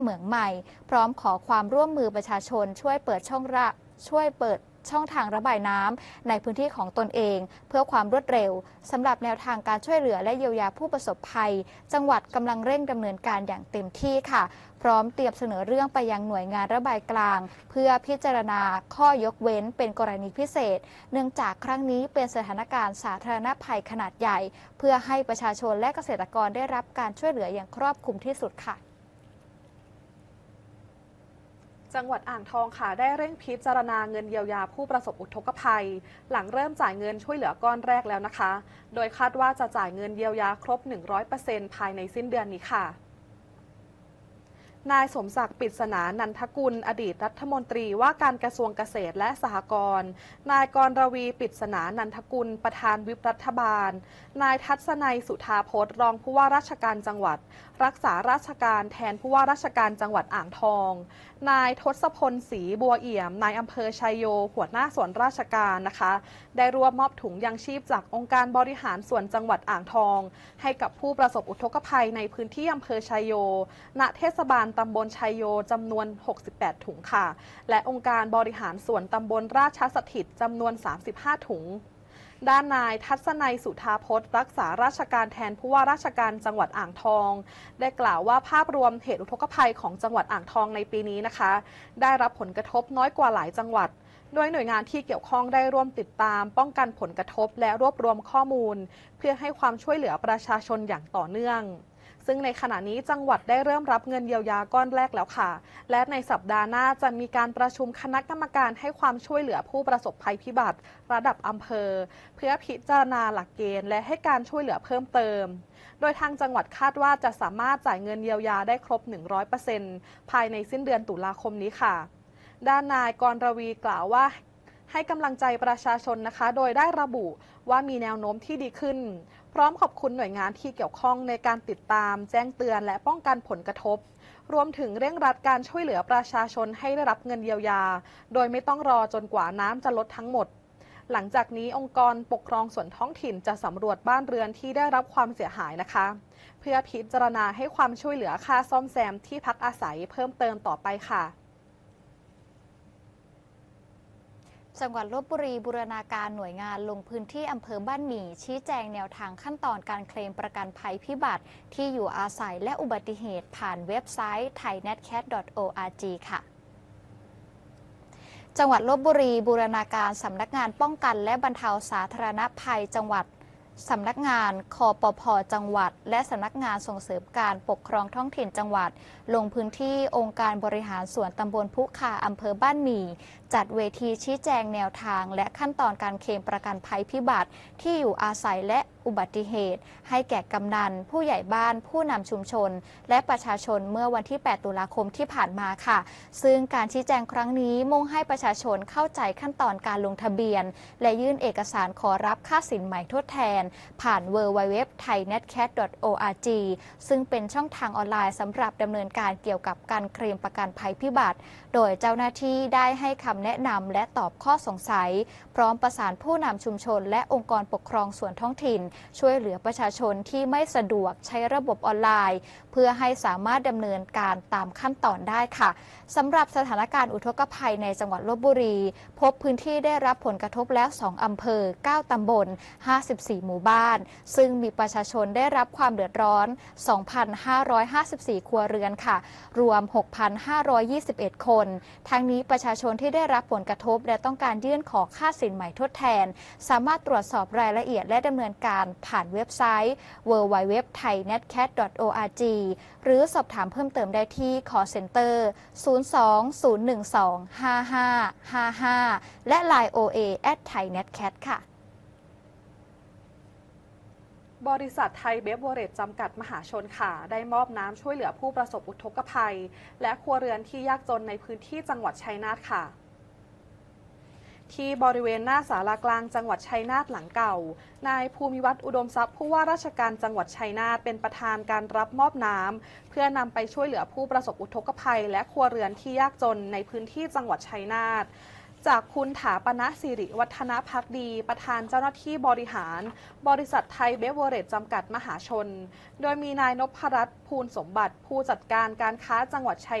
เหมืองใหม่พร้อมขอความร่วมมือประชาชนช่วยเปิดช่องทางระบายน้ำในพื้นที่ของตนเองเพื่อความรวดเร็วสำหรับแนวทางการช่วยเหลือและเยียวยาผู้ประสบภัยจังหวัดกำลังเร่งดำเนินการอย่างเต็มที่ค่ะพร้อมเตรียมเสนอเรื่องไปยังหน่วยงานระบายกลางเพื่อพิจารณาข้อยกเว้นเป็นกรณีพิเศษเนื่องจากครั้งนี้เป็นสถานการณ์สาธารณภัยขนาดใหญ่เพื่อให้ประชาชนและเกษตรกรได้รับการช่วยเหลืออย่างครอบคลุมที่สุดค่ะจังหวัดอ่างทองค่ะได้เร่งพิจารณาเงินเยียวยาผู้ประสบอุทกภัยหลังเริ่มจ่ายเงินช่วยเหลือก้อนแรกแล้วนะคะโดยคาดว่าจะจ่ายเงินเยียวยาครบ 100% ภายในสิ้นเดือนนี้ค่ะนายสมศักดิ์ ปริศนานันทกุลอดีตรัฐมนตรีว่าการกระทรวงเกษตรและสหกรณ์นายกรรวี ปริศนานันทกุลประธานวิปรัฐบาลนายทัศนัย สุธาพจน์รองผู้ว่าราชการจังหวัดรักษาราชการแทนผู้ว่าราชการจังหวัดอ่างทองนายทศพลศรีบัวเอี่ยมนายอำเภอชัยโยหัวหน้าส่วนราชการนะคะได้ร่วมมอบถุงยังชีพจากองค์การบริหารส่วนจังหวัดอ่างทองให้กับผู้ประสบอุทกภัยในพื้นที่อำเภอชัยโยณเทศบาลตำบลชัยโยจำนวน68ถุงค่ะและองค์การบริหารส่วนตำบลราชสถิตจำนวน35ถุงด้านนายทัศนัย สุธาพจน์รักษาราชการแทนผู้ว่าราชการจังหวัดอ่างทองได้กล่าวว่าภาพรวมเหตุอุทกภัยของจังหวัดอ่างทองในปีนี้นะคะได้รับผลกระทบน้อยกว่าหลายจังหวัดโดยหน่วยงานที่เกี่ยวข้องได้ร่วมติดตามป้องกันผลกระทบและรวบรวมข้อมูลเพื่อให้ความช่วยเหลือประชาชนอย่างต่อเนื่องซึ่งในขณะนี้จังหวัดได้เริ่มรับเงินเยียวยาก้อนแรกแล้วค่ะและในสัปดาห์หน้าจะมีการประชุมคณะกรรมการให้ความช่วยเหลือผู้ประสบภัยพิบัติระดับอำเภอเพื่อพิจารณาหลักเกณฑ์และให้การช่วยเหลือเพิ่มเติมโดยทางจังหวัดคาดว่าจะสามารถจ่ายเงินเยียวยาได้ครบ 100% ภายในสิ้นเดือนตุลาคมนี้ค่ะด้านนายกรรวีกล่าวว่าให้กำลังใจประชาชนนะคะโดยได้ระบุว่ามีแนวโน้มที่ดีขึ้นพร้อมขอบคุณหน่วยงานที่เกี่ยวข้องในการติดตามแจ้งเตือนและป้องกันผลกระทบรวมถึงเร่งรัดการช่วยเหลือประชาชนให้ได้รับเงินเยียวยาโดยไม่ต้องรอจนกว่าน้ำจะลดทั้งหมดหลังจากนี้องค์กรปกครองส่วนท้องถิ่นจะสำรวจบ้านเรือนที่ได้รับความเสียหายนะคะเพื่อพิจารณาให้ความช่วยเหลือค่าซ่อมแซมที่พักอาศัยเพิ่มเติมต่อไปค่ะจังหวัดลพบุรีบูรณาการหน่วยงานลงพื้นที่อำเภอบ้านหมี่ชี้แจงแนวทางขั้นตอนการเคลมประกันภัยพิบัติที่อยู่อาศัยและอุบัติเหตุผ่านเว็บไซต์ thainetcat.org ค่ะจังหวัดลพบุรีบูรณาการสำนักงานป้องกันและบรรเทาสาธารณภัยจังหวัดสำนักงานคปภ.จังหวัดและสำนักงานส่งเสริมการปกครองท้องถิ่นจังหวัดลงพื้นที่องค์การบริหารส่วนตำบลพุคาอำเภอบ้านหมี่จัดเวทีชี้แจงแนวทางและขั้นตอนการเคลมประกันภัยพิบัติที่อยู่อาศัยและอุบัติเหตุให้แก่กำนันผู้ใหญ่บ้านผู้นำชุมชนและประชาชนเมื่อวันที่ 8 ตุลาคมที่ผ่านมาค่ะซึ่งการชี้แจงครั้งนี้มุ่งให้ประชาชนเข้าใจขั้นตอนการลงทะเบียนและยื่นเอกสารขอรับค่าสินใหม่ทดแทนผ่าน www.thainetcat.org ซึ่งเป็นช่องทางออนไลน์สำหรับดำเนินการเกี่ยวกับการเคลมประกันภัยพิบัติโดยเจ้าหน้าที่ได้ให้คำแนะนำและตอบข้อสงสัยพร้อมประสานผู้นำชุมชนและองค์กรปกครองส่วนท้องถิ่นช่วยเหลือประชาชนที่ไม่สะดวกใช้ระบบออนไลน์เพื่อให้สามารถดำเนินการตามขั้นตอนได้ค่ะสำหรับสถานการณ์อุทกภัยในจังหวัดลพบุรีพบพื้นที่ได้รับผลกระทบแล้ว2อำเภอ9ตำบล54หมู่บ้านซึ่งมีประชาชนได้รับความเดือดร้อน 2,554 ครัวเรือนค่ะรวม 6,521 คนทั้งนี้ประชาชนที่ได้รับผลกระทบและต้องการยื่นขอค่าสินใหม่ทดแทนสามารถตรวจสอบรายละเอียดและดำเนินการผ่านเว็บไซต์ www.thainetcat.org หรือสอบถามเพิ่มเติมได้ที่ call center 02-012-5555 และ Line OA @thainetcat ค่ะบริษัทไทยเบฟเวอเรจจำกัดมหาชนค่ะได้มอบน้ำช่วยเหลือผู้ประสบอุทกภัยและครัวเรือนที่ยากจนในพื้นที่จังหวัดชัยนาทค่ะที่บริเวณหน้าศาลากลางจังหวัดชัยนาทหลังเก่านายภูมิวัฒน์อุดมทรัพย์ผู้ว่าราชการจังหวัดชัยนาทเป็นประธานการรับมอบน้ำเพื่อนำไปช่วยเหลือผู้ประสบอุทกภัยและครัวเรือนที่ยากจนในพื้นที่จังหวัดชัยนาทจากคุณถาปณสิริวัฒนภักดีประธานเจ้าหน้าที่บริหาร บริษัทไทยเบเวอเรจจำกัดมหาชน โดยมีนายนพรัตน์ภูลสมบัติผู้จัดการการค้าจังหวัดชัย